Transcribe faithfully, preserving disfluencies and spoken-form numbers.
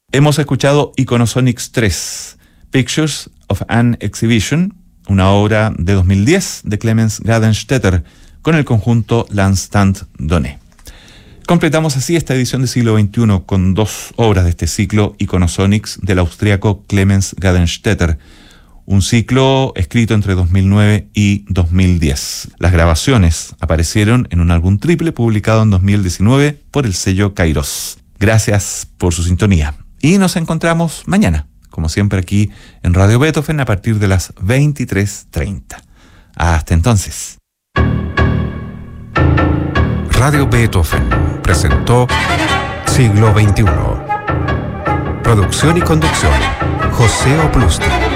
Hemos escuchado Iconosonics tres, Pictures of an Exhibition, una obra de dos mil diez de Clemens Gadenstetter, con el conjunto L'Instant Donné. Completamos así esta edición de Siglo veintiuno con dos obras de este ciclo Iconosonics del austríaco Clemens Gadenstetter, un ciclo escrito entre dos mil nueve y dos mil diez. Las grabaciones aparecieron en un álbum triple publicado en dos mil diecinueve por el sello Kairos. Gracias por su sintonía y nos encontramos mañana, como siempre aquí en Radio Beethoven a partir de las veintitrés treinta. Hasta entonces. Radio Beethoven presentó Siglo veintiuno. Producción y conducción, José Oplusti.